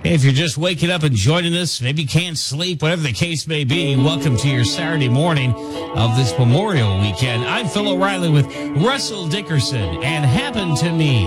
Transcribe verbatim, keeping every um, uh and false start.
If you're just waking up and joining us, maybe you can't sleep, whatever the case may be, welcome to your Saturday morning of this Memorial Weekend. I'm Phil O'Reilly with Russell Dickerson and Happen to Me.